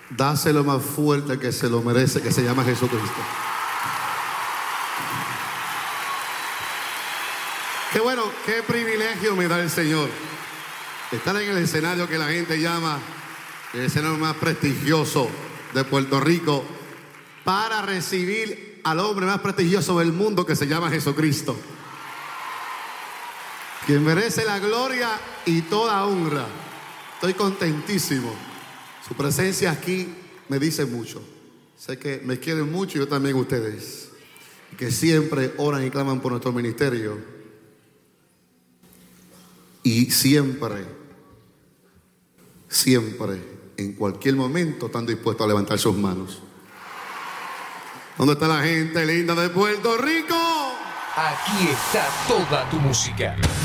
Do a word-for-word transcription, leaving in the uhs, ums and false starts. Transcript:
Dáselo más fuerte que se lo merece, que se llama Jesucristo. Qué bueno, qué privilegio me da el Señor estar en el escenario que la gente llama el escenario más prestigioso de Puerto Rico para recibir al hombre más prestigioso del mundo que se llama Jesucristo, quien merece la gloria y toda honra. Estoy contentísimo. Su presencia aquí me dice mucho. Sé que me quieren mucho y yo también ustedes, que siempre oran y claman por nuestro ministerio y siempre, siempre, en cualquier momento están dispuestos a levantar sus manos. ¿Dónde está la gente linda de Puerto Rico? Aquí está toda tu música.